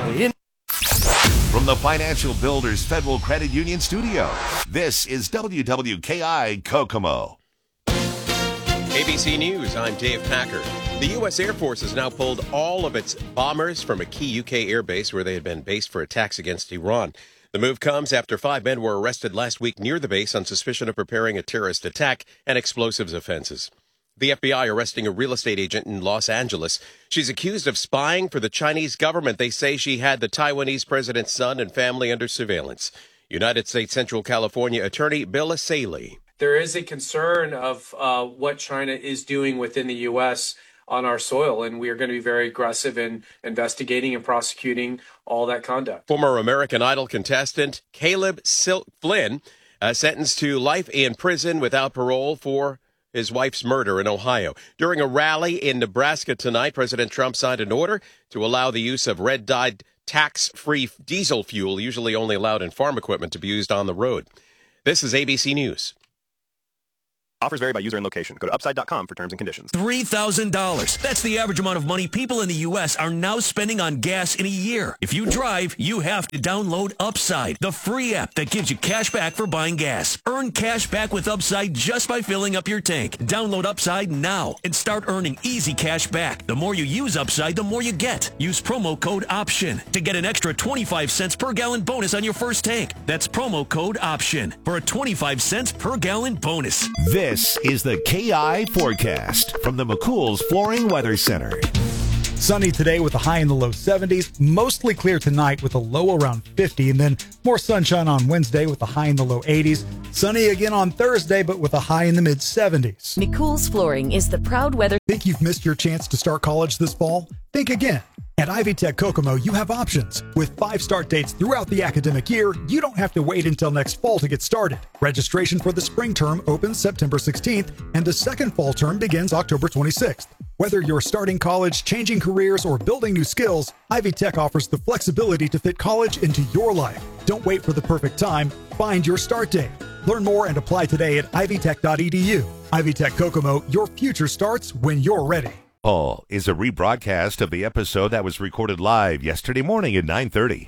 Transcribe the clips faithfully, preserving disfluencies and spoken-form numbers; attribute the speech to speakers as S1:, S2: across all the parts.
S1: In-
S2: From the Financial Builders Federal Credit Union Studio, this is W W K I Kokomo.
S3: A B C News, I'm Dave Packer. The U S Air Force has now pulled all of its bombers from a key U K airbase where they had been based for attacks against Iran. The move comes after five men were arrested last week near the base on suspicion of preparing a terrorist attack and explosives offenses. The F B I arresting a real estate agent in Los Angeles. She's accused of spying for the Chinese government. They say she had the Taiwanese president's son and family under surveillance. United States Central California attorney Bill Asaley.
S4: There is a concern of uh, what China is doing within the U S on our soil, and we are going to be very aggressive in investigating and prosecuting all that conduct.
S3: Former American Idol contestant Caleb Sil- Flynn uh, sentenced to life in prison without parole for his wife's murder in Ohio. During a rally in Nebraska tonight, President Trump signed an order to allow the use of red-dyed tax-free diesel fuel, usually only allowed in farm equipment, to be used on the road. This is A B C News.
S5: Offers vary by user and location. Go to upside dot com for terms and conditions.
S1: three thousand dollars. That's the average amount of money people in the U S are now spending on gas in a year. If you drive, you have to download Upside, the free app that gives you cash back for buying gas. Earn cash back with Upside just by filling up your tank. Download Upside now and start earning easy cash back. The more you use Upside, the more you get. Use promo code OPTION to get an extra twenty-five cents per gallon bonus on your first tank. That's promo code OPTION for a twenty-five cents per gallon bonus.
S2: This is the K I Forecast from the McCool's Flooring Weather Center.
S6: Sunny today with a high in the low seventies, mostly clear tonight with a low around fifty, and then more sunshine on Wednesday with a high in the low eighties. Sunny again on Thursday, but with a high in the mid seventies.
S7: McCool's Flooring is the proud weather.
S6: Think you've missed your chance to start college this fall? Think again. At Ivy Tech Kokomo, you have options. With five start dates throughout the academic year, you don't have to wait until next fall to get started. Registration for the spring term opens September sixteenth, and the second fall term begins October twenty-sixth. Whether you're starting college, changing careers, or building new skills, Ivy Tech offers the flexibility to fit college into your life. Don't wait for the perfect time. Find your start date. Learn more and apply today at ivy tech dot e d u. Ivy Tech Kokomo, your future starts when you're ready.
S2: Call is a rebroadcast of the episode that was recorded live yesterday morning at nine thirty.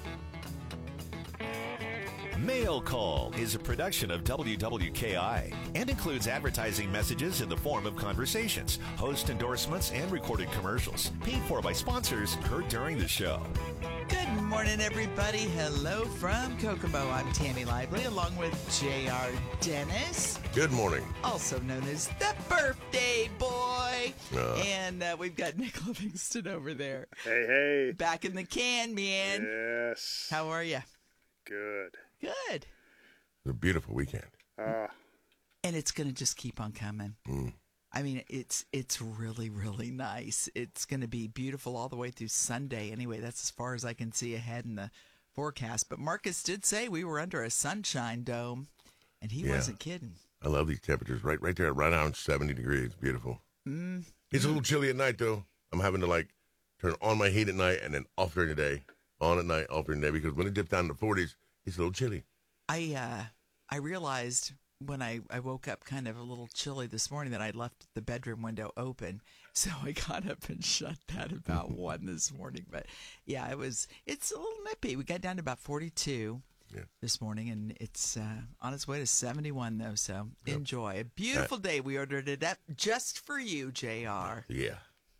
S2: Mail Call is a production of W W K I and includes advertising messages in the form of conversations, host endorsements, and recorded commercials. Paid for by sponsors heard during the show.
S8: Good morning, everybody. Hello from Kokomo. I'm Tammy Lively, along with J R Dennis.
S9: Good morning.
S8: Also known as the birthday boy.
S9: Uh,
S8: and uh, we've got Nick Livingston over there.
S10: Hey, hey.
S8: Back in the can, man.
S10: Yes.
S8: How are you?
S10: Good.
S8: Good.
S9: It's a beautiful weekend.
S10: Uh,
S8: And it's going to just keep on coming.
S9: Mm.
S8: I mean, it's it's really, really nice. It's going to be beautiful all the way through Sunday. Anyway, that's as far as I can see ahead in the forecast. But Marcus did say we were under a sunshine dome, and he
S9: Yeah.
S8: wasn't kidding.
S9: I love these temperatures. Right right there, right around seventy degrees. Beautiful.
S8: Mm.
S9: It's a little chilly at night, though. I'm having to, like, turn on my heat at night and then off during the day. On at night, off during the day. Because when it dips down to the forties, it's a little chilly.
S8: I uh, I realized when I, I woke up kind of a little chilly this morning that I left the bedroom window open. So I got up and shut that about one this morning. But, yeah, it was it's a little nippy. We got down to about forty-two
S9: yeah.
S8: this morning, and it's uh, on its way to seventy-one, though. So
S9: Yep.
S8: enjoy. A beautiful day. We ordered it up just for you, J R.
S9: Yeah.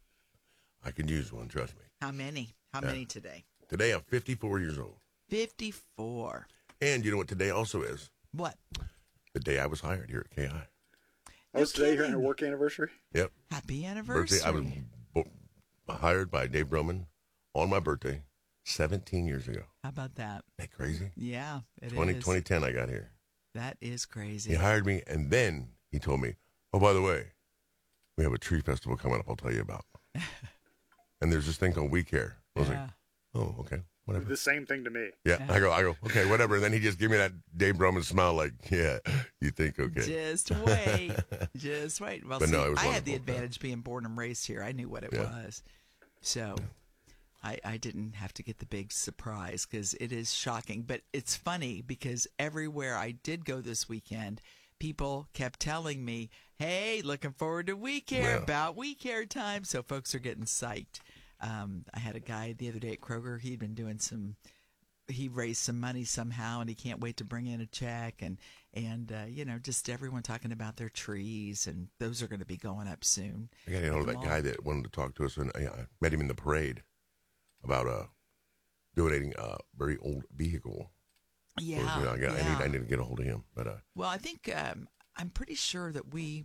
S9: I can use one, trust me.
S8: How many? How
S9: Yeah.
S8: many today?
S9: Today, I'm fifty-four years old.
S8: fifty-four.
S9: And you know what today also is?
S8: What?
S9: The day I was hired here at K I.
S10: that was today your work anniversary?
S9: Yep.
S8: Happy anniversary.
S9: Birthday. I was bo- hired by Dave Broman on my birthday seventeen years ago.
S8: How about that?
S9: Isn't that crazy?
S8: Yeah, it
S9: twenty,
S8: is.
S9: twenty ten, I got here.
S8: That is crazy.
S9: He hired me, and then he told me, oh, by the way, we have a tree festival coming up I'll tell you about. And there's this thing called We Care. I was
S8: Yeah.
S9: like, oh, okay, whatever.
S10: The same thing to me.
S9: Yeah, I go, I go, okay, whatever. And then he just gave me that Dave Broman smile like, yeah, you think, okay.
S8: Just wait. Just wait. Well,
S9: But
S8: see,
S9: no, it was
S8: I had the
S9: wonderful.
S8: advantage being born and raised here. I knew what it
S9: Yeah.
S8: was. So I, I didn't have to get the big surprise because it is shocking. But it's funny because everywhere I did go this weekend, people kept telling me, hey, looking forward to We Care,
S9: Yeah.
S8: about We Care time. So folks are getting psyched Um, I had a guy the other day at Kroger. He'd been doing some. He raised some money somehow, and he can't wait to bring in a check. And and uh, you know, just everyone talking about their trees, and those are going to be going up soon.
S9: I got to know that guy that wanted to talk to us, and I I met him in the parade about uh donating a very old vehicle.
S8: Yeah,
S9: So, you know, I, got,
S8: yeah.
S9: I need I need to get a hold of him, but uh,
S8: Well, I think um, I'm pretty sure that we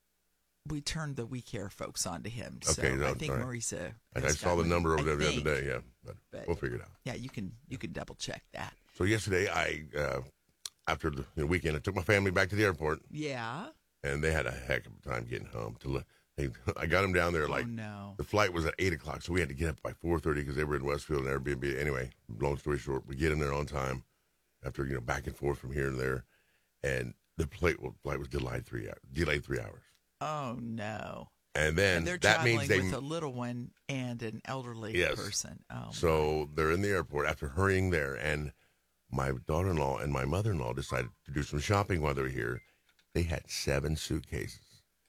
S8: we turned the We Care folks onto him. So
S9: Okay, no,
S8: I think
S9: all right.
S8: Marisa.
S9: I, I
S8: has
S9: saw
S8: got
S9: the
S8: one.
S9: number over
S8: I
S9: there the
S8: think.
S9: other day. Yeah, but,
S8: But-
S9: we'll figure it out.
S8: Yeah, you can you can double check that.
S9: So yesterday, I uh, after the you know, weekend, I took my family back to the airport,
S8: Yeah.
S9: and they had a heck of a time getting home. To li- they, I got them down there like
S8: oh no.
S9: the flight was at eight o'clock, so we had to get up by four thirty because they were in Westfield and Airbnb. Anyway, long story short, we get in there on time after you know back and forth from here and there, and the flight flight was delayed three hours. Delayed three hours,
S8: Oh no.
S9: and then
S8: And they're
S9: that
S8: traveling
S9: means they
S8: with a little one and an elderly
S9: Yes.
S8: person. Oh.
S9: So they're in the airport after hurrying there, and my daughter-in-law and my mother-in-law decided to do some shopping while they were here. They had seven suitcases.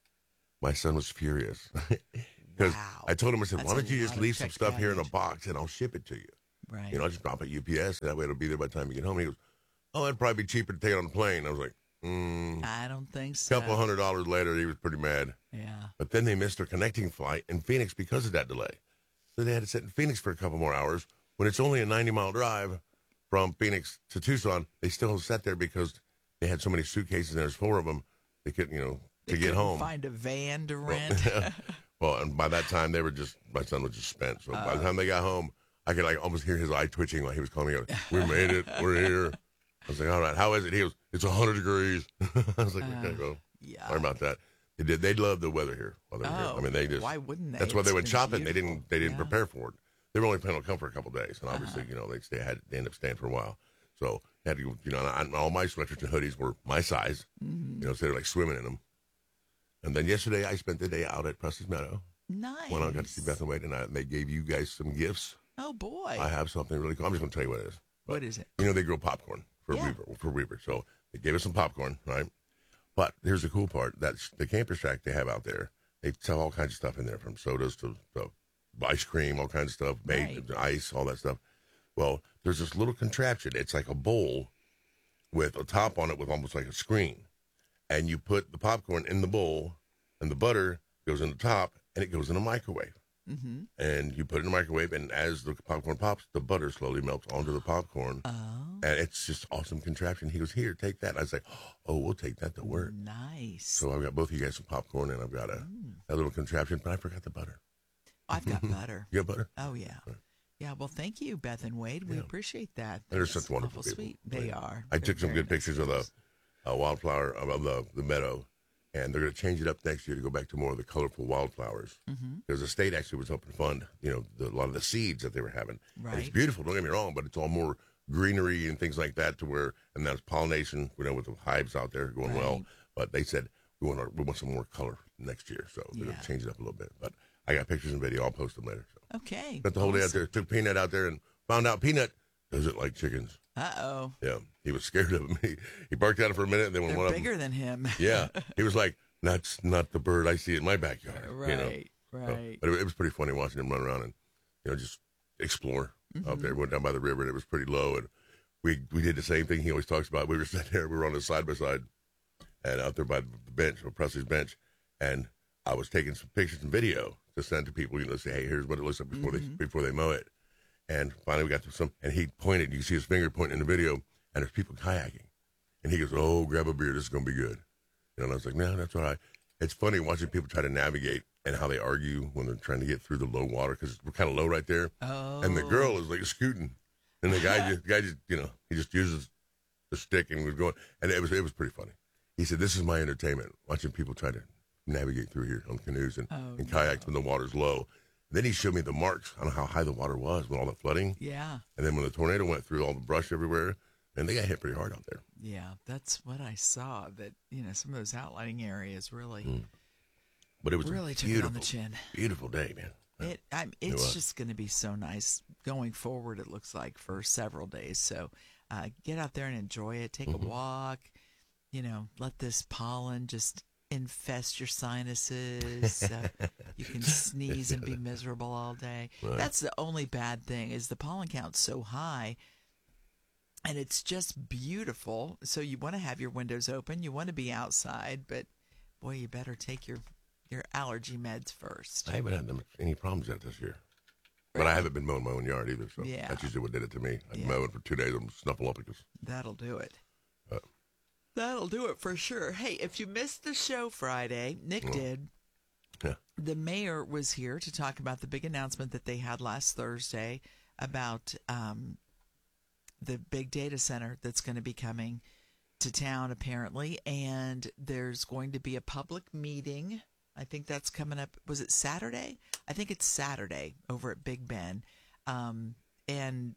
S9: My son was furious because
S8: Wow.
S9: I told him, I said,
S8: That's
S9: "Why
S8: a
S9: don't you just
S8: lot of
S9: leave some
S8: checked
S9: stuff here in a
S8: baggage.
S9: box and I'll ship it to you?
S8: Right.
S9: You know, I'll just drop it at U P S. That way it'll be there by the time you get home." And he goes, "Oh, that'd probably be cheaper to take it on the plane." I was like, mm.
S8: I don't think
S9: A
S8: so.
S9: couple hundred dollars later, he was pretty mad.
S8: Yeah.
S9: But then they missed their connecting flight in Phoenix because of that delay. So they had to sit in Phoenix for a couple more hours. When it's only a ninety-mile drive from Phoenix to Tucson, they still sat there because they had so many suitcases and there's four of them. They couldn't, you know,
S8: They
S9: to get
S8: couldn't
S9: home.
S8: Find a van to rent.
S9: Well, and by that time, they were just, my son was just spent. So by the time they got home, I could like almost hear his eye twitching while he was calling me. Out, "We made it. We're here." I was like, "All right, how is it?" He goes, "It's one hundred degrees." I was like, "Okay, well,
S8: yeah.
S9: sorry about that." They did. They loved the weather here while they were here.
S8: Oh,
S9: I mean, they just.
S8: why wouldn't they?
S9: That's why they
S8: It's
S9: went
S8: been
S9: shopping. They
S8: beautiful.
S9: didn't. They didn't
S8: Yeah.
S9: prepare for it. They were only planning on come for a couple of days, and obviously, you know, they they had they ended up staying for a while. So they had to, go, you know, and all my sweatshirts and hoodies were my size.
S8: Mm-hmm.
S9: You know, so they were like swimming in them. And then yesterday, I spent the day out at Presley's Meadow.
S8: Nice.
S9: When I got to see Beth and Wade, and, I, and they gave you guys some gifts.
S8: Oh boy.
S9: I have something really cool. I'm just going to tell you what it is. But,
S8: What is it?
S9: You know, they grow popcorn for
S8: Yeah.
S9: Weaver. For Weaver. So they gave us some popcorn, right? But here's the cool part. That's the camper shack they have out there. They sell all kinds of stuff in there, from sodas to, to ice cream, all kinds of stuff, baked,
S8: Right.
S9: ice, all that stuff. Well, there's this little contraption. It's like a bowl with a top on it with almost like a screen. And you put the popcorn in the bowl, and the butter goes in the top, and it goes in a microwave.
S8: Mm-hmm.
S9: And you put it in the microwave, and as the popcorn pops, the butter slowly melts onto the popcorn.
S8: Oh.
S9: And it's just awesome contraption. He goes, "Here, take that." I was like, "Oh, we'll take that to work."
S8: Nice.
S9: So I've got both of you guys some popcorn, and I've got a,
S8: Mm.
S9: a little contraption, but I forgot the butter.
S8: I've got butter.
S9: You got butter?
S8: Oh yeah. Yeah. Well, thank you, Beth and Wade. We
S9: Yeah.
S8: appreciate that.
S9: They're
S8: That's
S9: such wonderful
S8: awful
S9: people.
S8: Sweet. They are.
S9: I
S8: They're
S9: took some
S8: very
S9: good
S8: nice
S9: pictures of the uh, wildflower, of the, the meadow, and they're going to change it up next year to go back to more of the colorful wildflowers.
S8: Mm-hmm.
S9: Because the state actually was helping fund, you know, the, a lot of the seeds that they were having. And it's
S8: Right.
S9: beautiful, don't get me wrong, but it's all more greenery and things like that to where, and that's pollination, you know, with the hives out there going well.
S8: Right.
S9: But they said, we want our, we want some more color next year, so they're going
S8: Yeah.
S9: to change it up a little bit. But I got pictures and video. I'll post them later. So.
S8: Okay.
S9: Spent the whole day out
S8: awesome.
S9: there, took Peanut out there, and found out Peanut doesn't like chickens.
S8: Uh-oh.
S9: Yeah, he was scared of him. He, he barked at him for a minute, and then when
S8: They're
S9: one of
S8: bigger
S9: them,
S8: than him.
S9: yeah, he was like, "That's not the bird I see in my backyard."
S8: Right.
S9: You know? So,
S8: Right.
S9: but it, it was pretty funny watching him run around and, you know, just explore out there. We went down by the river, and it was pretty low, and we we did the same thing he always talks about. We were sitting there, we were on the side by side, and out there by the bench, or Presley's bench, and I was taking some pictures and video to send to people, you know, say, "Hey, here's what it looks like before
S8: Mm-hmm.
S9: they before they mow it." And finally, we got to some, and he pointed. You can see his finger pointing in the video, and there's people kayaking, and he goes, "Oh, grab a beer. This is gonna be good." You know, and I was like, "No, that's all right." It's funny watching people try to navigate and how they argue when they're trying to get through the low water because we're kind of low right there,
S8: Oh.
S9: and the girl is like scooting, and the guy just, the guy just, you know, he just uses the stick and was going, and it was it was pretty funny. He said, "This is my entertainment, watching people try to navigate through here on canoes and,
S8: Oh,
S9: and kayaks when the water's low." Then he showed me the marks on how high the water was with all the flooding.
S8: Yeah.
S9: And then when the tornado went through, all the brush everywhere, and they got hit pretty hard out there.
S8: Yeah. That's what I saw. That, you know, some of those outlining areas really,
S9: Mm. But it was
S8: really
S9: a
S8: took it
S9: beautiful,
S8: on the chin.
S9: beautiful day, man.
S8: It, I'm,
S9: It
S8: it's
S9: was.
S8: just going to be so nice going forward. It looks like for several days. So uh, get out there and enjoy it. Take
S9: Mhm.
S8: a walk. You know, let this pollen just infest your sinuses. So you can sneeze and be miserable all day.
S9: Right.
S8: That's the only bad thing is the pollen count's so high. And it's just beautiful. So you want to have your windows open. You want to be outside. But, boy, you better take your, your allergy meds first.
S9: I haven't had them, any problems yet this year. But I haven't been mowing my own yard either. So
S8: Yeah.
S9: that's usually what did it to me. I'd
S8: Yeah.
S9: mow it for two days. I'm snuffleupagus.
S8: That'll do it.
S9: Uh,
S8: That'll do it for sure. Hey, if you missed the show Friday, Nick
S9: Oh.
S8: did.
S9: Yeah.
S8: The mayor was here to talk about the big announcement that they had last Thursday about um, the big data center that's going to be coming to town, apparently. And there's going to be a public meeting. I think that's coming up. Was it Saturday? I think it's Saturday over at Big Ben. Um, and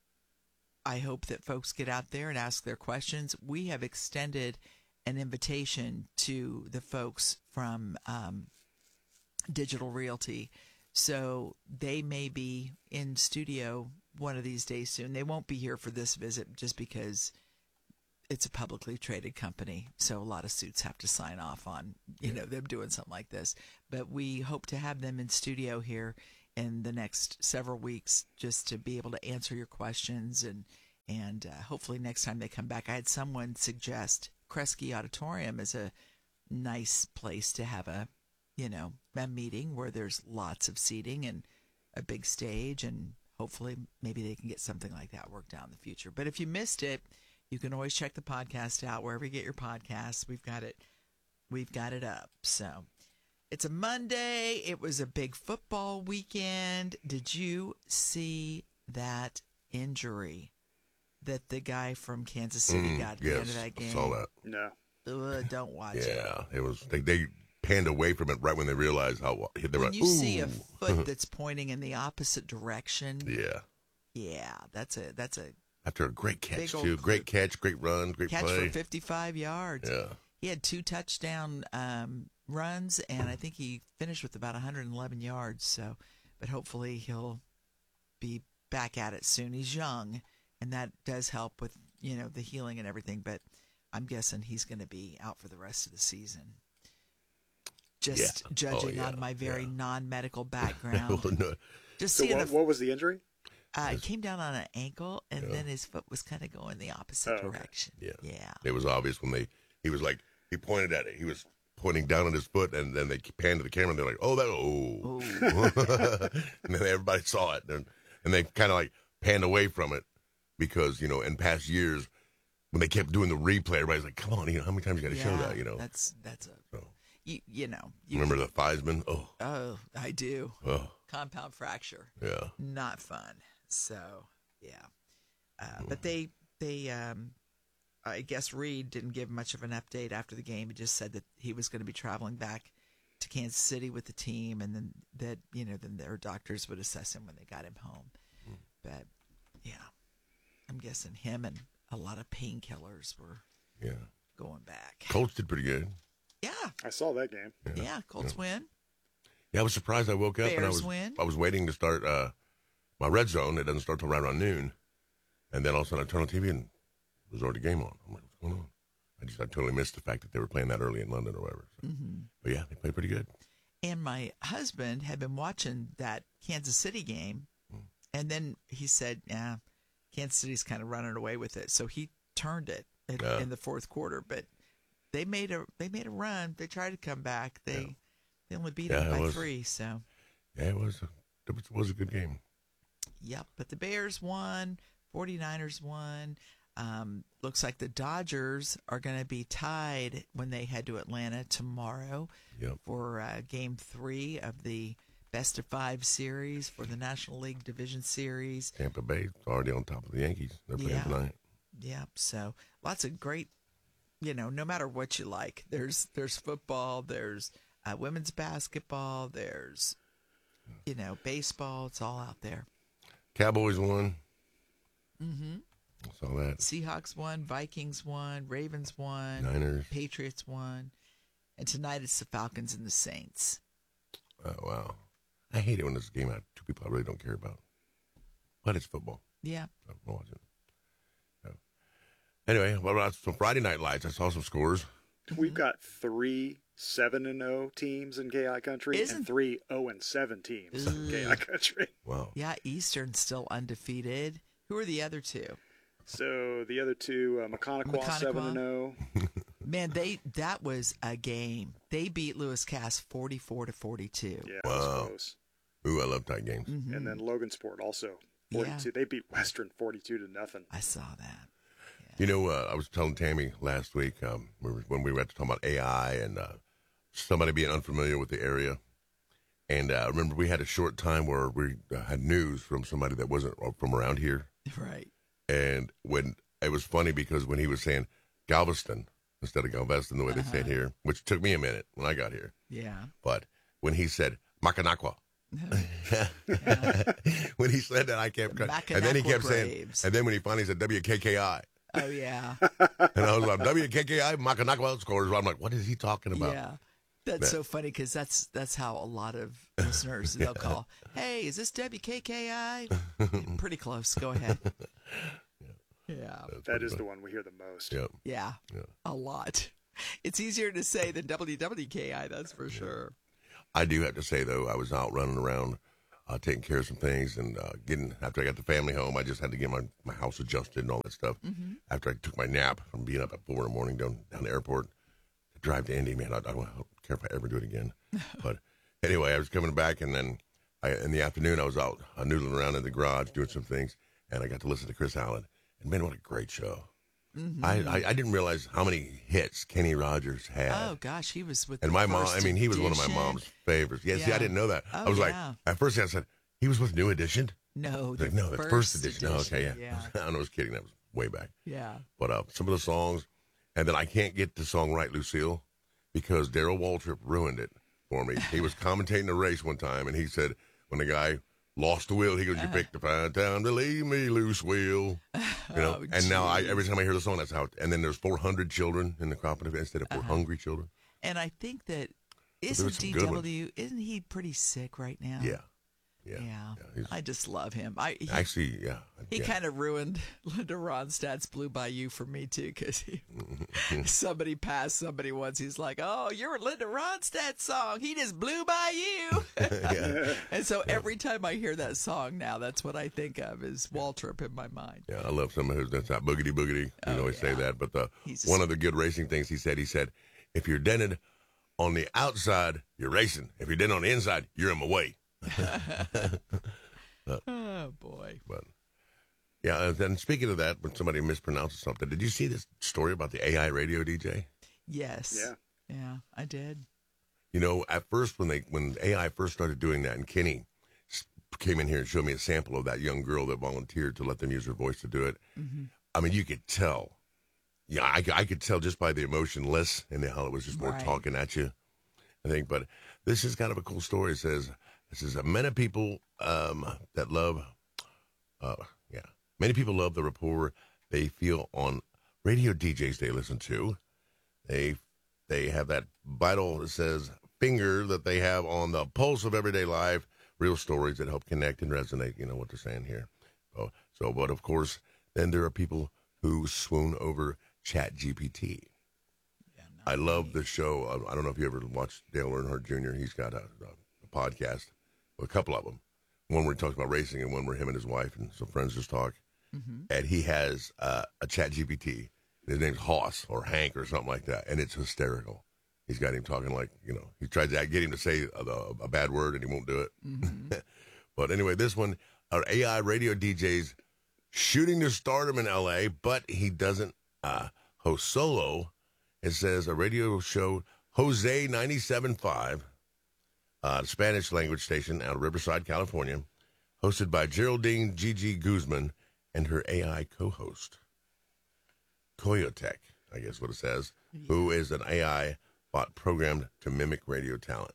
S8: I hope that folks get out there and ask their questions. We have extended an invitation to the folks from um, Digital Realty. So they may be in studio one of these days soon. They won't be here for this visit just because it's a publicly traded company. So a lot of suits have to sign off on, you know, them doing something like this. But we hope to have them in studio here in the next several weeks just to be able to answer your questions. And, and uh, hopefully next time they come back, I had someone suggest Kresge Auditorium is a nice place to have a, you know, a meeting where there's lots of seating and a big stage, and hopefully maybe they can get something like that worked out in the future. But if you missed it, you can always check the podcast out wherever you get your podcasts. We've got it, we've got it up. So it's a Monday. It was a big football weekend. Did you see that injury that the guy from Kansas City
S9: Mm,
S8: got at
S9: yes,
S8: the end of that game?
S9: I saw that.
S10: No.
S8: Ugh, don't watch it.
S9: Yeah, it was. They, they panned away from it right when they realized how they were.
S8: When
S9: like,
S8: you see a
S9: "Ooh."
S8: foot that's pointing in the opposite direction,
S9: yeah.
S8: yeah, that's a that's a
S9: After a great catch
S8: Big old
S9: too, great catch, great run, great
S8: catch
S9: play.
S8: for fifty-five yards.
S9: Yeah.
S8: He had two touchdown um, runs, and I think he finished with about one hundred eleven yards. So, but hopefully he'll be back at it soon. He's young, and that does help with, you know, the healing and everything. But I'm guessing he's going to be out for the rest of the season. Just
S9: Yeah.
S8: judging
S9: Oh, yeah,
S8: on my very
S9: yeah.
S8: non-medical background.
S9: Well, no.
S8: Just
S10: So
S8: seeing
S10: what,
S8: a
S10: what was the injury?
S8: Uh, it came down on an ankle, and
S9: Yeah.
S8: then his foot was kind of going the opposite
S10: Oh, okay.
S8: direction.
S9: Yeah.
S8: Yeah.
S9: It was obvious when they. He was like he pointed at it. He was pointing down on his foot, and then they panned to the camera, and they're like, "Oh, that oh," and then everybody saw it, and and they kind of like panned away from it because you know in past years when they kept doing the replay, everybody's like, "Come on, you know how many times you got to
S8: yeah,
S9: show that?" You know.
S8: That's that's a
S9: So,
S8: you, you know. You
S9: remember the Theismann? Oh,
S8: Oh, I do.
S9: oh,
S8: Compound fracture.
S9: yeah.
S8: Not fun. So yeah, uh, but they they um, I guess Reed didn't give much of an update after the game. He just said that he was going to be traveling back to Kansas City with the team, and then that you know then their doctors would assess him when they got him home.
S9: Mm.
S8: But yeah, I'm guessing him and a lot of painkillers were
S9: Yeah.
S8: going back.
S9: Colts did pretty good.
S8: Yeah,
S10: I saw that game.
S9: Yeah.
S8: yeah. Colts win.
S9: Yeah, I was surprised. I woke up and I
S8: Bears
S9: was
S8: win.
S9: I was waiting to start uh, my red zone. It doesn't start till right around noon, and then all of a sudden I turn on T V and it was already game on. I'm like, what's going on? I just I totally missed the fact that they were playing that early in London or whatever. So.
S8: Mm-hmm.
S9: But yeah, they played pretty good.
S8: And my husband had been watching that Kansas City game,
S9: Mm.
S8: and then he said, "Yeah, Kansas City's kind of running away with it." So he turned it in,
S9: Yeah.
S8: in the fourth quarter. But they made a they made a run. They tried to come back. They
S9: Yeah.
S8: they only beat
S9: Yeah,
S8: them
S9: it
S8: by
S9: was-
S8: three. So
S9: Yeah, it was a, it was, it was a good game.
S8: yep. But the Bears won. forty-niners won. Um, looks like the Dodgers are going to be tied when they head to Atlanta tomorrow
S9: Yep.
S8: for uh, Game Three of the Best of Five series for the National League Division Series.
S9: Tampa Bay already on top of the Yankees. They're playing
S8: Yeah.
S9: tonight.
S8: Yep. So lots of great, you know, no matter what you like, there's there's football, there's uh, women's basketball, there's, you know, baseball. It's all out there.
S9: Cowboys won.
S8: Mm-hmm.
S9: I saw that.
S8: Seahawks won, Vikings won, Ravens won,
S9: Niners.
S8: Patriots won, and tonight it's the Falcons and the Saints.
S9: Oh wow. I hate it when there's a game out two people I really don't care about. But it's football.
S8: Yeah.
S9: I'm watching. So. Anyway, what about some Friday night lights? I saw some scores.
S10: We've got three seven and oh teams in K I country
S8: Isn't-
S10: and three oh and seven teams in K I country.
S9: Wow.
S8: Yeah, Eastern's still undefeated. Who are the other two?
S10: So the other two, uh, Mechaniqua seven and oh.
S8: Man, they that was a game. They beat Lewis Cass forty-four to forty-two.
S10: Yeah, that was
S9: Wow.
S10: close.
S9: Ooh, I love tight games.
S8: Mm-hmm.
S10: And then Logansport also forty-two.
S8: Yeah.
S10: They beat Western forty-two to nothing.
S8: I saw that.
S9: You know, uh, I was telling Tammy last week um, we were- when we were talking about A I and uh, somebody being unfamiliar with the area. And uh, I remember we had a short time where we uh, had news from somebody that wasn't from around here.
S8: Right.
S9: And when it was funny because when he was saying Galveston instead of Galveston, the way they say it here, which took me a minute when I got here.
S8: Yeah.
S9: But when he said Macanaqua, when he said that, I kept, and then he kept saying,
S8: Braves.
S9: and then when he finally said W K K I,
S8: Oh, yeah.
S9: and I was like, W K K I, Macanaqua scores. I'm like, what is he talking about?
S8: Yeah. That's so funny because that's that's how a lot of listeners, they'll call, hey, is this W K K I? Pretty close. Go ahead. Yeah.
S10: That is the one we hear the most.
S9: Yep.
S8: Yeah.
S9: Yeah.
S8: A lot. It's easier to say than W W K I, that's for sure.
S9: I do have to say, though, I was out running around, uh, taking care of some things, and uh, getting, after I got the family home, I just had to get my, my house adjusted and all that stuff.
S8: Mm-hmm.
S9: After I took my nap from being up at four in the morning down, down the airport, to drive to Indy, man, I, I don't care if I ever do it again. But anyway, I was coming back, and then I, in the afternoon, I was out uh, noodling around in the garage doing some things, and I got to listen to Chris Allen. And man, what a great show.
S8: Mm-hmm.
S9: I, I I didn't realize how many hits Kenny Rogers had.
S8: Oh, gosh, he was with
S9: And
S8: the
S9: my mom,
S8: First
S9: I mean, he was one of my
S8: Edition.
S9: mom's favorites. Yeah, see,
S8: Yeah.
S9: I didn't know that.
S8: Oh,
S9: I was like,
S8: yeah.
S9: at first I said, he was with New Edition?
S8: No,
S9: Like, no, the first, edition. Oh, okay, yeah.
S8: Yeah.
S9: I was kidding. That was way back.
S8: Yeah.
S9: But uh, some of the songs, and then I can't get the song right, Lucille, because Daryl Waltrip ruined it for me. He was commentating a race one time, and he said, when the guy lost the wheel, he goes, you picked a fine time to leave me loose, wheel. You know,
S8: Oh,
S9: and now I,
S8: geez.
S9: every time I hear the song, that's how, and then there's four hundred children in the crop instead of four
S8: Uh-huh.
S9: hungry children.
S8: And I think that,
S9: there
S8: isn't
S9: was some
S8: D
S9: good ones.
S8: W, isn't he pretty sick right now?
S9: Yeah. Yeah.
S8: Yeah.
S9: he's-
S8: I just love him. I he,
S9: Actually, yeah.
S8: he
S9: yeah.
S8: kind of ruined Linda Ronstadt's Blue Bayou for me, too, because somebody passed somebody once. He's like, oh, you're a Linda Ronstadt song. He just blew by you.
S9: yeah.
S8: And so every time I hear that song now, that's what I think of is Waltrip in my mind.
S9: Yeah, I love some of his. That's not boogity boogity. You
S8: Oh,
S9: always say
S8: yeah.
S9: that. But the
S8: He's
S9: one
S8: just-
S9: of the good racing things he said, he said, if you're dented on the outside, you're racing. If you're dented on the inside, you're in my way.
S8: Oh, boy.
S9: But yeah, and then speaking of that, when somebody mispronounces something, did you see this story about the A I radio D J?
S8: Yes.
S10: Yeah.
S8: Yeah, I did.
S9: You know, at first when they when A I first started doing that, and Kenny s- came in here and showed me a sample of that young girl that volunteered to let them use her voice to do it.
S8: Mm-hmm.
S9: I mean, you could tell. Yeah, I, I could tell just by the emotionless and how it was just more
S8: Right.
S9: talking at you, I think. But this is kind of a cool story. It says, it says, uh, many people um, that love, uh, yeah, many people love the rapport they feel on radio D Js they listen to. They they have that vital, it says, finger that they have on the pulse of everyday life, real stories that help connect and resonate. You know what they're saying here. So, so but of course, then there are people who swoon over Chat G P T.
S8: Yeah,
S9: I love the show. I, I don't know if you ever watched Dale Earnhardt Junior He's got a, a podcast, a couple of them. One where he talks about racing and one where him and his wife and some friends just talk.
S8: Mm-hmm.
S9: And he has uh, a Chat G P T. His name's Hoss or Hank or something like that. And it's hysterical. He's got him talking like, you know, he tried to get him to say a, a bad word and he won't do it.
S8: Mm-hmm.
S9: But anyway, this one, our A I radio D J's shooting to stardom in L A, but he doesn't uh, host solo. It says a radio show, Jose ninety-seven point five, uh, Spanish language station out of Riverside, California, hosted by Geraldine Gigi Guzman and her A I co-host, Koyotech, I guess what it says, yeah. who is an A I bot programmed to mimic radio talent.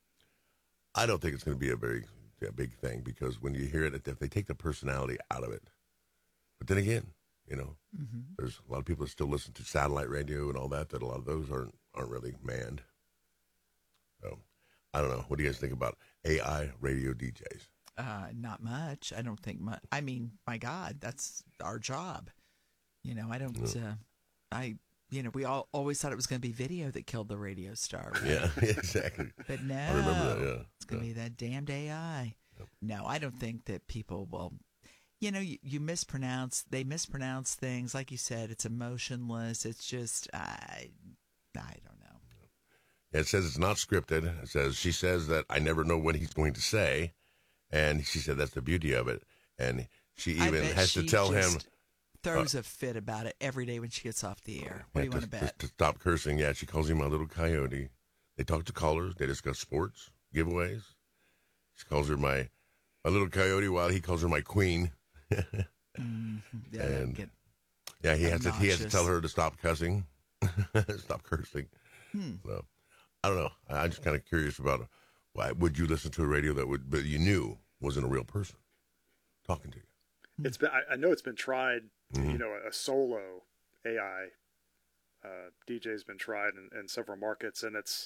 S9: I don't think it's going to be a very a big thing because when you hear it, if they take the personality out of it. But then again, you know, mm-hmm. there's a lot of people that still listen to satellite radio and all that, that a lot of those aren't aren't really manned. So, I don't know. What do you guys think about A I radio D Js?
S8: Uh, not much. I don't think much. I mean, my God, that's our job. You know, I don't,
S9: Yeah.
S8: uh, I you know, we all always thought it was going to be video that killed the radio star. Right?
S9: Yeah, exactly.
S8: But no,
S9: I remember that, yeah.
S8: It's going to
S9: yeah.
S8: be that damned A I. Yep. No, I don't think that people will, you know, you, you mispronounce, they mispronounce things. Like you said, it's emotionless. It's just, I, I don't know.
S9: It says it's not scripted. It says, she says that I never know what he's going to say. And she said that's the beauty of it. And she even has to tell him.
S8: Throws uh, a fit about it every day when she gets off the air. What yeah, do you
S9: to,
S8: want to bet?
S9: To, to stop cursing, yeah. She calls him my little coyote. They talk to callers. They discuss sports, giveaways. She calls her my, my little coyote while he calls her my queen.
S8: mm-hmm. Yeah,
S9: and
S8: get
S9: yeah, he has to he has to tell her to stop cussing, stop cursing.
S8: Hmm.
S9: So I don't know. I'm just kind of curious about why would you listen to a radio that would that you knew wasn't a real person talking to you?
S10: It's been I, I know it's been tried.
S9: Mm-hmm.
S10: You know, a solo A I uh, D J's been tried in, in several markets, and it's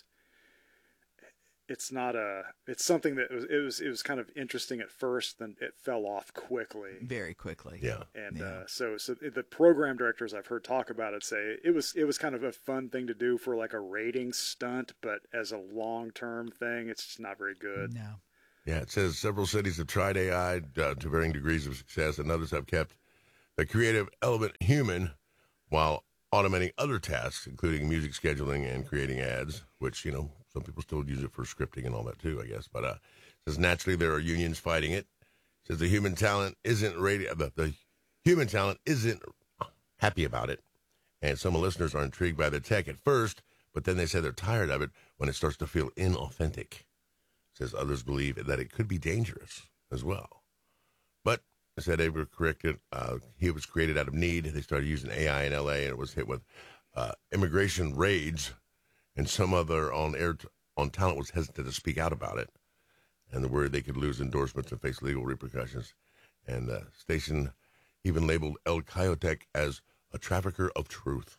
S10: it's not a it's something that was it was it was kind of interesting at first, then it fell off quickly,
S8: very quickly.
S9: Yeah,
S10: and
S8: yeah.
S10: Uh, so so the program directors I've heard talk about it say it was it was kind of a fun thing to do for like a rating stunt, but as a long term thing, it's just not very good.
S8: No.
S9: Yeah, it says several cities have tried A I uh, to varying degrees of success, and others have kept the creative element human while automating other tasks, including music scheduling and creating ads, which, you know, some people still use it for scripting and all that too, I guess. But uh, it says naturally there are unions fighting it. It says the human talent isn't radio, the, the human talent isn't happy about it, and some listeners are intrigued by the tech at first, but then they say they're tired of it when it starts to feel inauthentic. It says others believe that it could be dangerous as well. But I said they were corrected. Uh, he was created out of need. They started using A I in L A, and it was hit with uh, immigration raids, and some other on-air t- on talent was hesitant to speak out about it, and the worried they could lose endorsements and face legal repercussions. And the uh, station even labeled El Coyote as a trafficker of truth.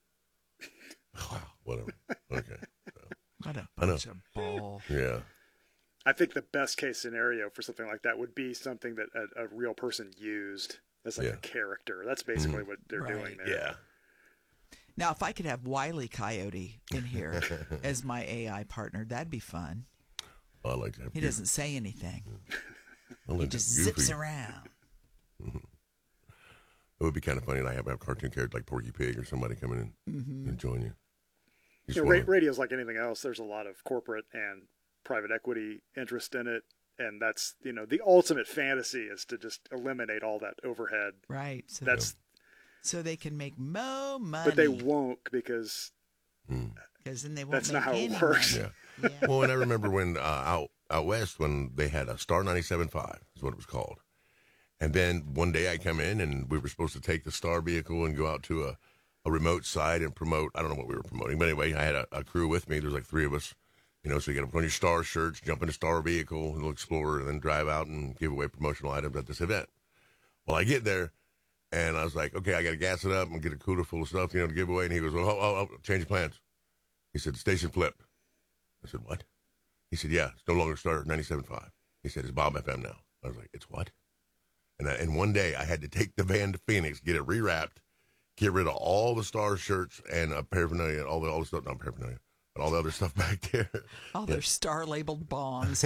S9: Wow, whatever. Okay. So,
S8: what a bunch of bull.
S9: Yeah.
S10: I think the best case scenario for something like that would be something that a, a real person used as like
S9: yeah.
S10: a character. That's basically
S9: mm-hmm.
S10: what they're
S8: right.
S10: doing there.
S9: Yeah.
S8: Now, if I could have Wile E. Coyote in here as my A I partner, that'd be fun.
S9: I like that.
S8: He doesn't say anything.
S9: Like
S8: he just zips around.
S9: Mm-hmm. It would be kind of funny to have a cartoon character like Porky Pig or somebody coming in
S8: mm-hmm.
S9: and join you. you,
S10: you know, ra- radio's like anything else. There's a lot of corporate and private equity interest in it, and that's, you know, the ultimate fantasy is to just eliminate all that overhead.
S8: Right. So
S10: that's
S8: so they can make more money.
S10: But they won't because
S8: because then they won't.
S10: That's
S8: make
S10: not how
S8: any
S10: it works.
S8: money.
S9: Yeah.
S8: Yeah.
S9: Well, and I remember when uh, out out west when they had a Star ninety-seven point five is what it was called, and then one day I come in and we were supposed to take the Star vehicle and go out to a, a remote site and promote. I don't know what we were promoting, but anyway, I had a, a crew with me. There was like three of us. You know, so you got to put on your Star shirts, jump in a Star vehicle, a little Explorer, and then drive out and give away promotional items at this event. Well, I get there, and I was like, okay, I got to gas it up and get a cooler full of stuff, you know, to give away. And he goes, oh, oh, oh, change plans. He said, station flip. I said, what? He said, yeah, it's no longer Star ninety-seven point five. He said, it's Bob F M now. I was like, it's what? And, I, and one day I had to take the van to Phoenix, get it rewrapped, get rid of all the Star shirts and uh, paraphernalia, all the, all the stuff, not paraphernalia. All the other stuff back there.
S8: All yeah. their star-labeled bongs.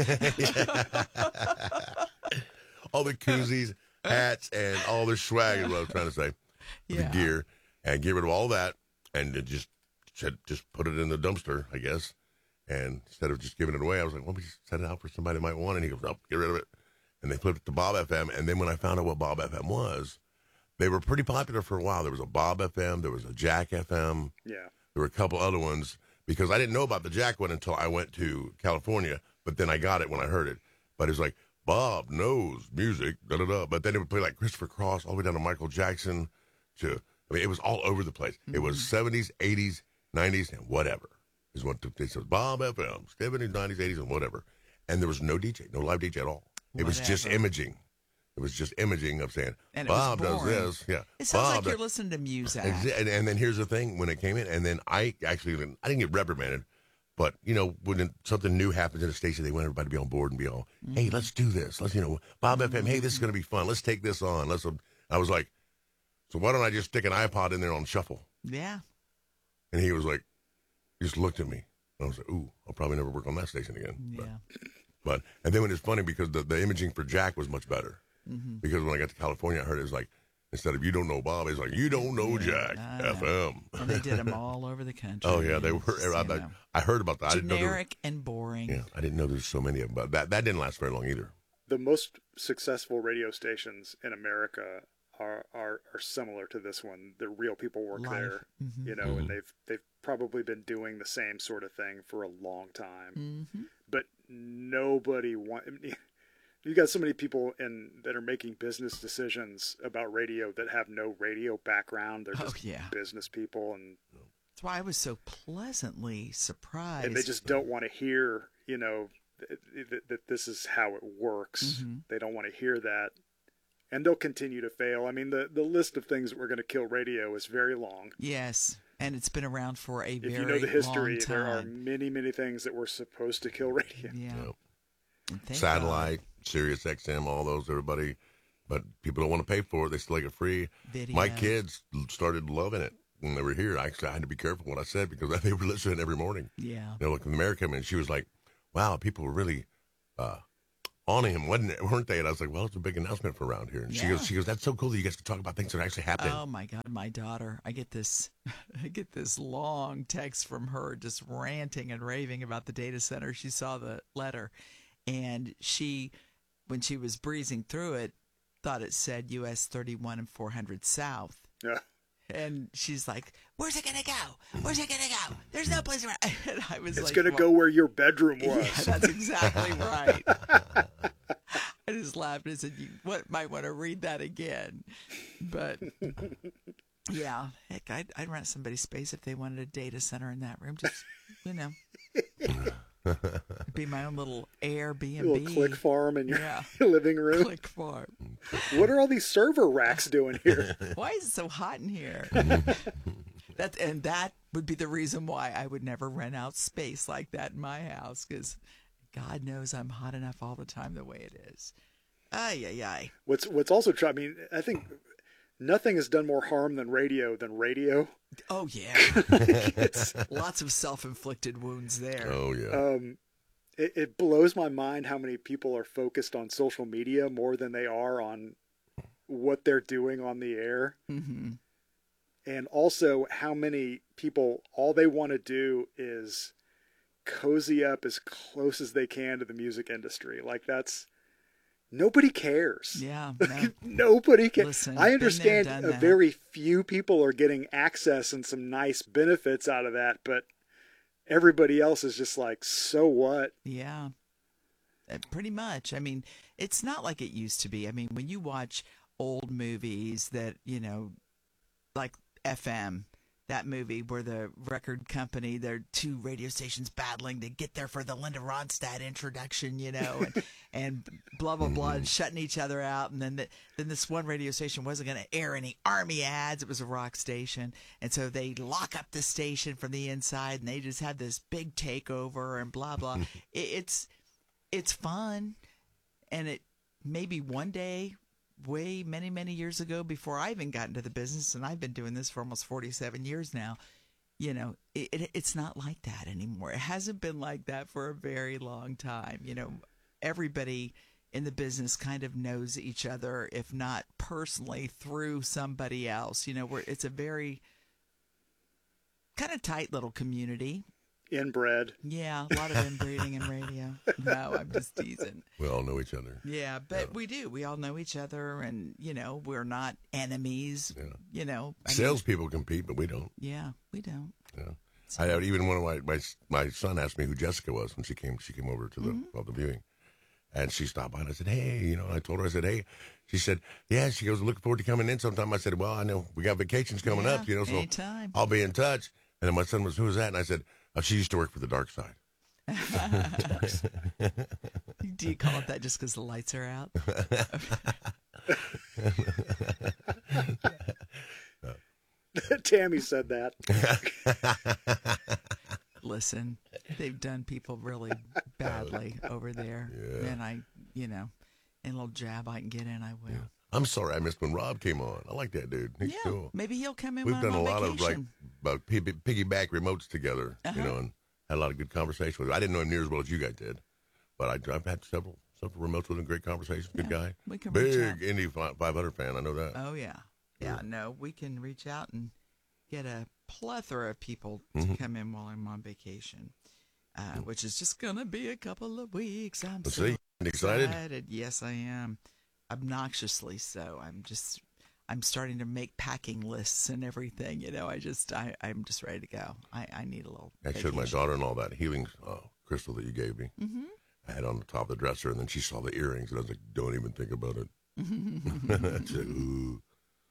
S9: All the koozies, hats, and all their swag is what I was trying to say.
S8: Yeah.
S9: The gear. And get rid of all that and just just put it in the dumpster, I guess. And instead of just giving it away, I was like, well, we set it out for somebody that might want it. And he goes, oh, get rid of it. And they flipped it to Bob F M. And then when I found out what Bob F M was, they were pretty popular for a while. There was a Bob F M. There was a Jack F M.
S10: Yeah.
S9: There were a couple other ones. Because I didn't know about the Jack one until I went to California, but then I got it when I heard it. But it was like, Bob knows music, da-da-da. But then it would play like Christopher Cross all the way down to Michael Jackson. To I mean, it was all over the place. Mm-hmm. It was seventies, eighties, nineties, and whatever. Is what they said, Bob F M, seventies, nineties, eighties, and whatever. And there was no D J, no live D J at all. It whatever. was just imaging. It was just imaging of saying,
S8: and
S9: Bob does this. Yeah.
S8: It sounds
S9: Bob
S8: like you're
S9: does.
S8: listening to Muzak.
S9: And, and then here's the thing, when it came in, and then I actually, I didn't get reprimanded, but, you know, when something new happens at a station, they want everybody to be on board and be all, hey, mm-hmm. let's do this. Let's, you know, Bob F M, hey, this is going to be fun. Let's take this on. Let's. I was like, so why don't I just stick an iPod in there on shuffle?
S8: Yeah.
S9: And he was like, he just looked at me. And I was like, ooh, I'll probably never work on that station again.
S8: Yeah.
S9: But, but and then when it's funny because the, the imaging for Jack was much better. Mm-hmm. Because when I got to California, I heard it was like, instead of you don't know Bob, it's like, you don't know Jack,
S8: uh,
S9: F M.
S8: And they did them all over the country.
S9: Oh, yeah, they were.
S8: Just,
S9: I, I, I heard about that.
S8: Generic
S9: I didn't know there were,
S8: and boring.
S9: Yeah, I didn't know there was so many of them. But that, that didn't last very long either.
S10: The most successful radio stations in America are are, are similar to this one. The real people work
S8: Live.
S10: there,
S8: Mm-hmm.
S10: you know,
S9: Mm-hmm.
S10: and they've they've probably been doing the same sort of thing for a long time.
S8: Mm-hmm.
S10: But nobody want. I mean, you got so many people in that are making business decisions about radio that have no radio background. They're just
S8: oh, yeah.
S10: business people, and
S8: that's why I was so pleasantly surprised.
S10: and they just don't want to hear, you know, that, that, that this is how it works.
S8: Mm-hmm.
S10: They don't want to hear that, and they'll continue to fail. I mean, the the list of things that we're going to kill radio is very long.
S8: Yes, and it's been around for a
S10: if
S8: very
S10: you know the history,
S8: long time.
S10: there are many, many things that were supposed to kill radio.
S8: Yeah.
S9: Yep.
S8: And thank
S9: Satellite, Sirius X M, all those, everybody. But people don't want to pay for it. They still like it free.
S8: Video.
S9: My kids started loving it when they were here. I actually I had to be careful what I said because they were listening every morning.
S8: Yeah.
S9: You know, like America, and she was like, wow, people were really uh, on him, wasn't it, weren't they? And I was like, well, it's a big announcement for around here. And she
S8: Yeah.
S9: goes, she goes, that's so cool that you guys can talk about things that are actually happening.
S8: Oh my God, my daughter! I get this, I get this long text from her, just ranting and raving about the data center. She saw the letter, and she, when she was breezing through it, thought it said U S thirty-one and four hundred South.
S10: Yeah.
S8: And she's like, "Where's it gonna go? Where's it gonna go? There's no place around." And I was
S10: It's
S8: like,
S10: going to
S8: well,
S10: go where your bedroom was.
S8: Yeah, that's exactly right. I just laughed and said, "You what, might want to read that again." But yeah, heck, I'd, I'd rent somebody's space if they wanted a data center in that room. Just, you know, it'd be my own little Airbnb.
S10: A little click farm in your
S8: Yeah.
S10: living room.
S8: Click farm.
S10: What are all these server racks doing here?
S8: Why is it so hot in here? That and that would be the reason why I would never rent out space like that in my house, because God knows I'm hot enough all the time the way it is. Ay, ay, ay.
S10: What's what's also true. I mean, I think nothing has done more harm than radio than radio.
S8: Oh yeah, lots of self-inflicted wounds there.
S9: Oh, yeah.
S10: Um, it, it blows my mind how many people are focused on social media more than they are on what they're doing on the air.
S8: Mm-hmm.
S10: And also how many people, all they want to do is cozy up as close as they can to the music industry. Like that's, nobody cares.
S8: Yeah, no.
S10: Nobody cares.
S8: Listen,
S10: I
S8: been there,
S10: understand
S8: done
S10: a
S8: that.
S10: very few people are getting access and some nice benefits out of that, but everybody else is just like, so what?
S8: Yeah, Uh, pretty much. I mean, it's not like it used to be. I mean, when you watch old movies that, you know, like F M, that movie where the record company, there are two radio stations battling to get there for the Linda Ronstadt introduction, you know, and, and blah, blah, blah, and shutting each other out. And then the, then this one radio station wasn't going to air any Army ads. It was a rock station. And so they lock up the station from the inside, and they just had this big takeover and blah, blah. it, it's, it's fun. And it maybe one day, way many, many years ago, before I even got into the business, and I've been doing this for almost forty-seven years now, you know, it, it, it's not like that anymore. It hasn't been like that for a very long time. You know, everybody in the business kind of knows each other, if not personally, through somebody else. You know, where it's a very kind of tight little community.
S10: Inbred.
S8: Yeah, a lot of inbreeding in radio. No, I'm just teasing.
S9: We all know each other.
S8: Yeah, but we do. We all know each other, and, you know, we're not enemies.
S9: Yeah.
S8: You know, I mean,
S9: Salespeople compete, but we don't.
S8: yeah, we don't.
S9: Yeah. I had even one of my, my my son asked me who Jessica was when she came she came over to the
S8: Mm-hmm.
S9: of the viewing, and she stopped by and I said, hey, you know, I told her, I said, hey, she said, yeah, she goes, looking forward to coming in sometime. I said, well, I know we got vacations coming
S8: Yeah,
S9: up, you know, so
S8: anytime.
S9: I'll be in touch. And then my son was, who is that? And I said, oh, she used to work for the dark side.
S8: Do you call it that just because the lights are out?
S10: Tammy said that.
S8: Listen, they've done people really badly over there.
S9: Yeah.
S8: And I, you know, any little jab I can get in, I will.
S9: I'm sorry I missed when Rob came on. I like that dude. He's
S8: Yeah,
S9: cool.
S8: maybe he'll come in
S9: We've
S8: when
S9: done
S8: I'm
S9: a
S8: on
S9: lot of like
S8: vacation.
S9: uh, piggyback remotes together,
S8: Uh-huh.
S9: you know, and had a lot of good conversations with him. I didn't know him near as well as you guys did, but I, I've had several several remotes with him. Great conversations. Good
S8: Yeah,
S9: guy.
S8: we can reach out.
S9: Big Indy five hundred fan. I know that.
S8: Oh, yeah. Yeah, no, we can reach out and get a plethora of people
S9: Mhm.
S8: to come in while I'm on vacation, uh, which is just going to be a couple of weeks. I'm
S9: Let's
S8: so
S9: see. Excited?
S8: excited. Yes, I am. Obnoxiously so. I'm just, I'm starting to make packing lists and everything. You know, I just, I, I'm just ready to go. I, I need a little
S9: I showed my
S8: vacation.
S9: daughter-in-law that healing uh, crystal that you gave me.
S8: Mm-hmm.
S9: I had it on the top of the dresser, and then she saw the earrings, and I was like, don't even think about it. I said, ooh.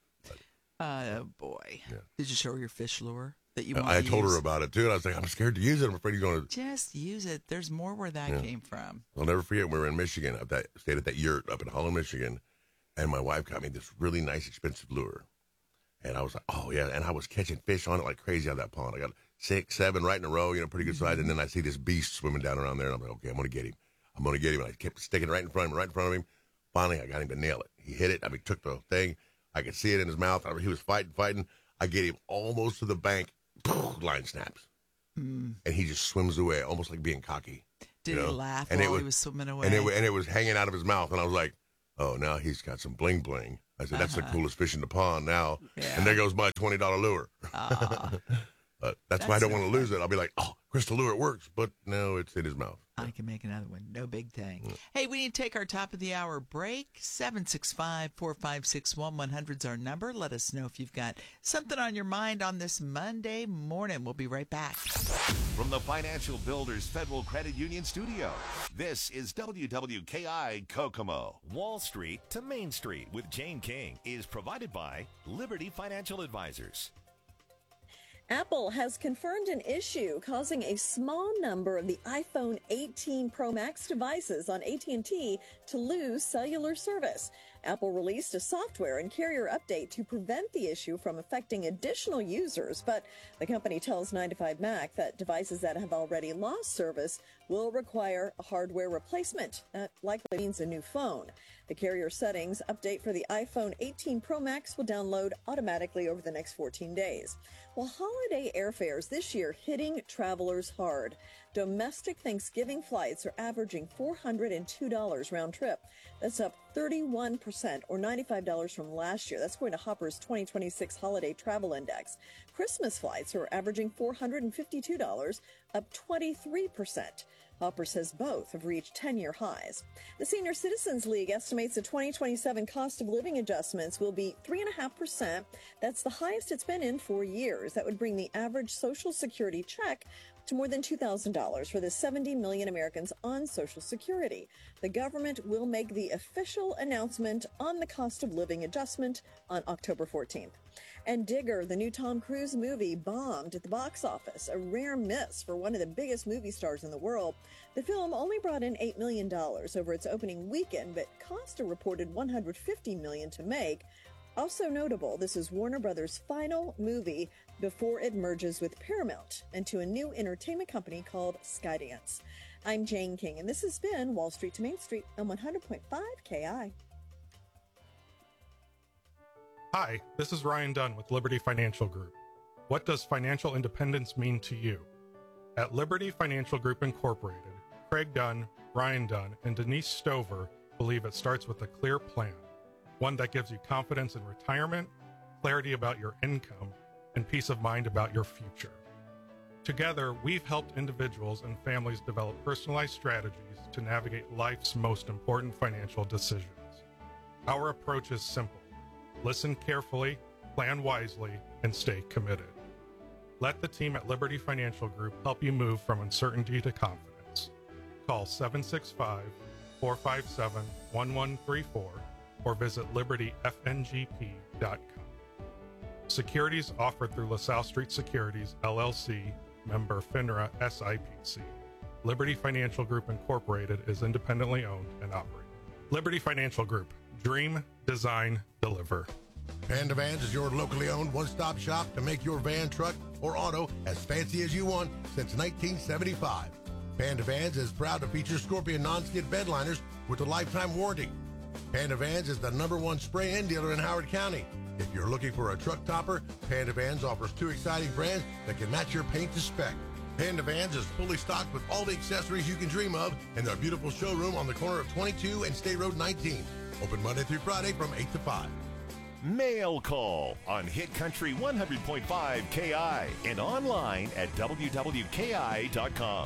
S8: Oh, boy.
S9: Yeah.
S8: Did you show her your fish lure that you want
S9: I, I
S8: to
S9: told
S8: use?
S9: her about it, too, and I was like, I'm scared to use it. I'm afraid he's going to...
S8: Just use it. There's more where that
S9: Yeah.
S8: came from.
S9: I'll never forget, we were in Michigan, at that, stayed at that yurt up in Holland, Michigan, and my wife got me this really nice, expensive lure. And I was like, oh, yeah, and I was catching fish on it like crazy out of that pond. I got six, seven right in a row, you know, pretty good size, and then I see this beast swimming down around there, and I'm like, okay, I'm going to get him. I'm going to get him. And I kept sticking it right in front of him, right in front of him. Finally, I got him to nail it. He hit it. I mean, took the thing. I could see it in his mouth. I mean, he was fighting, fighting. I get him almost to the bank. Line snaps.
S8: Mm.
S9: And he just swims away, almost like being cocky.
S8: Did
S9: you know?
S8: he laugh
S9: and
S8: while
S9: it was,
S8: he was swimming away?
S9: And it, and it was hanging out of his mouth. And I was like, oh, now he's got some bling bling. I said, that's
S8: Uh-huh.
S9: the coolest fish in the pond now.
S8: Yeah.
S9: And there goes my twenty dollar lure.
S8: Ah.
S9: But that's,
S8: That's
S9: why I don't
S8: so
S9: want to lose it. I'll be like, oh, crystal lure, it works. But no, it's in his mouth.
S8: I can make another one. No big thing. Hey, we need to take our top of the hour break. seven six five, four five six, one one hundred is our number. Let us know if you've got something on your mind on this Monday morning. We'll be right back.
S2: From the Financial Builders Federal Credit Union Studio, this is W W K I Kokomo. Wall Street to Main Street with Jane King is provided by Liberty Financial Advisors.
S11: Apple has confirmed an issue causing a small number of the iPhone eighteen Pro Max devices on A T and T to lose cellular service. Apple released a software and carrier update to prevent the issue from affecting additional users, but the company tells nine to five Mac that devices that have already lost service will require a hardware replacement. That likely means a new phone. The carrier settings update for the iPhone eighteen Pro Max will download automatically over the next fourteen days. Well, holiday airfares this year hitting travelers hard. Domestic Thanksgiving flights are averaging four hundred two dollars round trip. That's up thirty-one percent or ninety-five dollars from last year. That's according to Hopper's twenty twenty-six Holiday Travel Index. Christmas flights are averaging four hundred fifty-two dollars, up twenty-three percent. Hopper says both have reached ten-year highs. The Senior Citizens League estimates the twenty twenty-seven cost of living adjustments will be three point five percent. That's the highest it's been in four years. That would bring the average Social Security check to more than two thousand dollars for the seventy million Americans on Social Security. The government will make the official announcement on the cost of living adjustment on October fourteenth. And Digger, the new Tom Cruise movie, bombed at the box office, a rare miss for one of the biggest movie stars in the world. The film only brought in eight million dollars over its opening weekend, but cost a reported one hundred fifty million dollars to make. Also notable, this is Warner Brothers' final movie before it merges with Paramount into a new entertainment company called Skydance. I'm Jane King, and this has been Wall Street to Main Street on one hundred point five K I.
S12: Hi, this is Ryan Dunn with Liberty Financial Group. What does financial independence mean to you? At Liberty Financial Group Incorporated, Craig Dunn, Ryan Dunn, and Denise Stover believe it starts with a clear plan, one that gives you confidence in retirement, clarity about your income, and peace of mind about your future. Together, we've helped individuals and families develop personalized strategies to navigate life's most important financial decisions. Our approach is simple. Listen carefully, plan wisely, and stay committed. Let the team at Liberty Financial Group help you move from uncertainty to confidence. Call seven six five, four five seven, one one three four or visit liberty f n g p dot com. Securities offered through LaSalle Street Securities, L L C, member FINRA S I P C. Liberty Financial Group Incorporated is independently owned and operated. Liberty Financial Group. Dream, design, deliver.
S13: Panda Vans is your locally owned one-stop shop to make your van, truck, or auto as fancy as you want since nineteen seventy-five. Panda Vans is proud to feature Scorpion non-skid bed liners with a lifetime warranty. Panda Vans is the number one spray-in dealer in Howard County. If you're looking for a truck topper, Panda Vans offers two exciting brands that can match your paint to spec. Panda Vans is fully stocked with all the accessories you can dream of in their beautiful showroom on the corner of twenty-two and State Road nineteen. Open Monday through Friday from eight to five.
S2: Mail Call on Hit Country one hundred point five K I and online at W W K I dot com.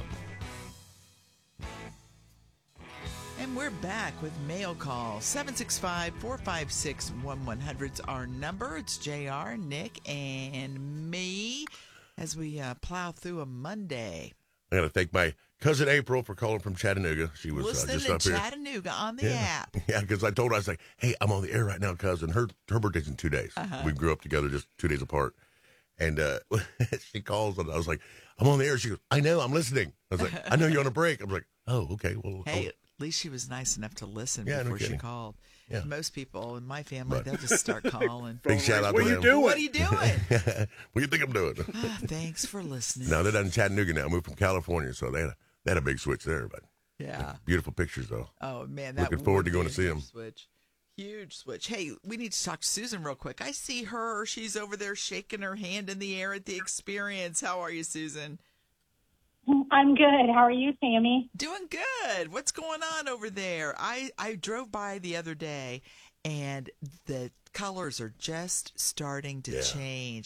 S8: And we're back with Mail Call. seven six five, four five six, one one zero zero is our number. It's J R, Nick, and me as we uh, plow through a Monday.
S9: I got to thank my cousin April for calling from Chattanooga. She was uh,
S8: Listening
S9: just
S8: to
S9: up here.
S8: Chattanooga on the
S9: yeah.
S8: app.
S9: Yeah, because I told her, I was like, hey, I'm on the air right now, cousin. Her her birthday's in two days.
S8: Uh-huh.
S9: We grew up together just two days apart. And uh, she calls, and I was like, I'm on the air. She goes, I know, I'm listening. I was like, I know you're on a break. I was like, oh, okay. Well,
S8: Hey,
S9: I'll...
S8: at least she was nice enough to listen
S9: Yeah, no
S8: before she
S9: kidding.
S8: called.
S9: Yeah.
S8: Most people in my family,
S9: But-
S8: they'll just start calling.
S9: Big shout out
S10: What
S9: to
S10: are you
S9: them.
S10: doing?
S8: What are you doing?
S9: What do you think I'm doing?
S8: Ah, thanks for listening.
S9: No, they're down in Chattanooga now. Moved from California, so they had a, they had a big switch there. But
S8: Yeah.
S9: beautiful pictures, though.
S8: Oh, man. That
S9: Looking forward
S8: would
S9: to
S8: be
S9: going
S8: a
S9: to see
S8: huge
S9: them.
S8: Switch. Huge switch. Hey, we need to talk to Susan real quick. I see her. She's over there shaking her hand in the air at the experience. How are you, Susan?
S14: I'm good. How are you, Tammy?
S8: Doing good. What's going on over there? I, I drove by the other day, and the colors are just starting to
S9: Yeah.
S8: change.